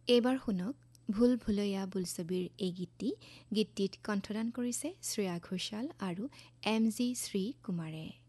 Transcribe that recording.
এইবাৰ শুনক ভুল ভুলৈয়া বোলছবিৰ এই গীতটিত কণ্ঠদান কৰিছে শ্ৰেয়া ঘোষাল আৰু এম জি শ্ৰী কুমাৰে।